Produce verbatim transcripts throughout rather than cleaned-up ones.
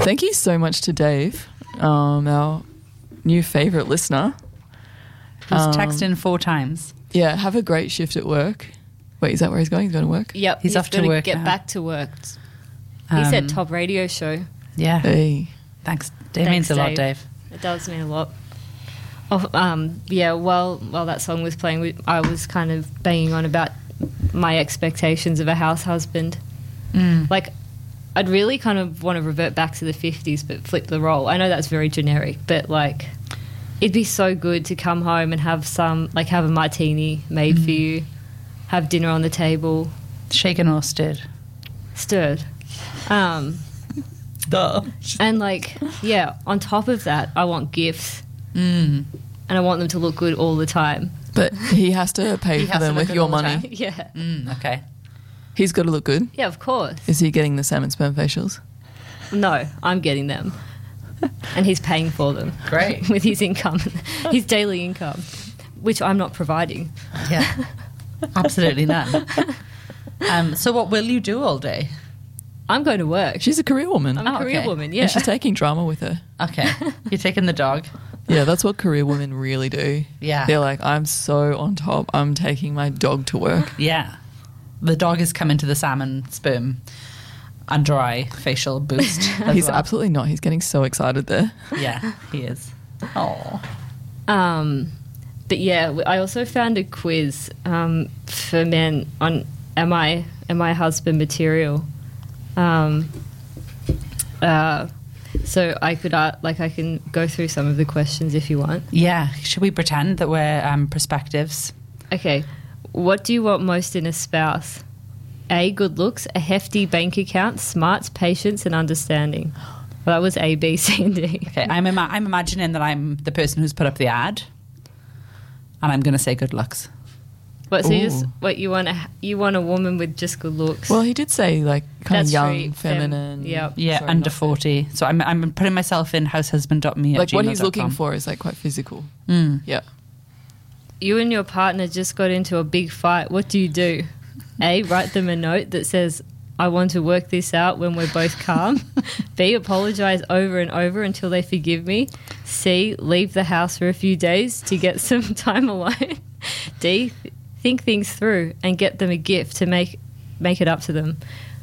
Thank you so much to Dave, um, our new favourite listener. Who's Um, texted in four times. Yeah, have a great shift at work. Wait, is that where he's going? He's going to work? Yep, He's he's, off to gonna work Get now. back to work. He Um, said top radio show. Yeah. Hey. Thanks. It Thanks, means a lot, Dave. Dave. It does mean a lot. Oh, um, yeah, while while that song was playing, we, I was kind of banging on about my expectations of a house husband. Mm. Like, I'd really kind of want to revert back to the fifties, but flip the role. I know that's very generic, but like, it'd be so good to come home and have some, like, have a martini made Mm. for you, have dinner on the table, Shaken or stirred? stirred. Um, Duh. and like, yeah, on top of that, I want gifts. Mm. And I want them to look good all the time. But he has to pay He for has to them look with good your all the money. time. Yeah. Mm, okay. He's got to look good. Yeah, of course. Is he getting the salmon sperm facials? No, I'm getting them. And he's paying for them. Great. With his income, his daily income, which I'm not providing. Yeah. Absolutely none. Um, so what will you do all day? I'm going to work. She's a career woman. I'm a Oh, career okay. woman, yeah. And she's taking drama with her. Okay. You're taking the dog. Yeah, that's what career women really do. Yeah. They're like, I'm so on top. I'm taking my dog to work. Yeah. The dog is coming to the salmon sperm and dry facial boost. as He's well. absolutely not. He's getting so excited there. Yeah, he is. Oh. Um, but yeah, w- I also found a quiz um, for men on am I am I husband material. Um, uh, so I could uh, like I can go through some of the questions if you want. Yeah. Should we pretend that we're um, perspectives? Okay, what do you want most in a spouse? A, good looks, a hefty bank account, smarts, patience, and understanding. Well, that was A, B, C, and D. Okay. I'm, ima- I'm imagining that I'm the person who's put up the ad, and I'm going to say good looks. What? So you just Ooh. what you want? A, you want a woman with just good looks? Well, he did say, like, kind That's of young, true, fem- feminine. yep. Yeah, Sorry, under not- forty. So I'm I'm putting myself in househusband dot me at Like, what gmail he's dot looking com. for is, like, quite physical. Mm. Yeah. You and your partner just got into a big fight. What do you do? A, write them a note that says, I want to work this out when we're both calm. B, apologise over and over until they forgive me. C, leave the house for a few days to get some time alone. D, think things through and get them a gift to make make it up to them.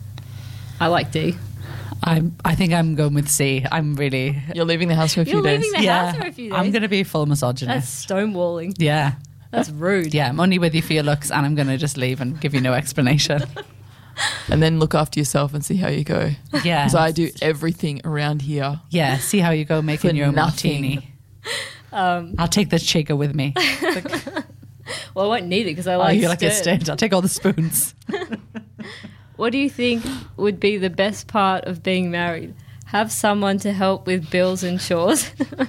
I like D. I'm I think I'm going with C. I'm really You're leaving the house for a few You're days. leaving the house for a few days. I'm going to be full That's misogynist. stonewalling. Yeah. That's rude. Yeah, I'm only with you for your looks, and I'm going to just leave and give you no explanation. And then look after yourself and see how you go. Yeah. Because I do everything around here. Yeah, see how you go making For your nothing. martini. Um, I'll take the shaker with me. well, I won't need it because I Oh, like you like it stirred. stirred. I'll take all the spoons. What do you think would be the best part of being married? Have someone to help with bills and chores.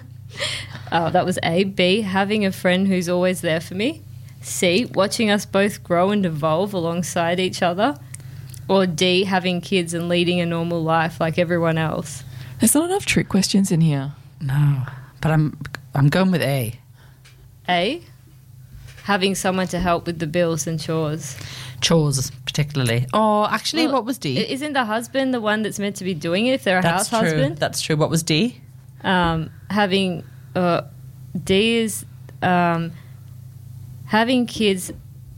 Oh, that was A. B, having a friend who's always there for me. C, watching us both grow and evolve alongside each other. Or D, having kids and leading a normal life like everyone else. There's not enough trick questions in here. No, but I'm I'm going with A. A, having someone to help with the bills and chores. Chores, particularly. Oh, actually, Well, what was D? i- Isn't the husband the one that's meant to be doing it if they're a That's house true. husband? That's true. What was D? Um, having uh, D is um, having kids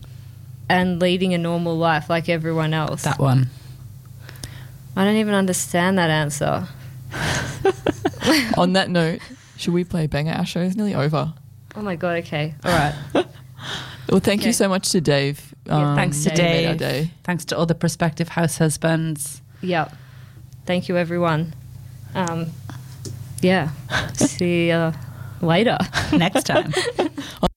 and leading a normal life like everyone else. That one. I don't even understand that answer. On that note, should we play Banger? Our show is nearly over. Oh my god. Okay. All right. Well, thank Okay. you so much to Dave. Yeah, Thanks to he made our Dave. day. Thanks to all the prospective house husbands. Yep. Thank you, everyone. Um, yeah. See you later. Next time.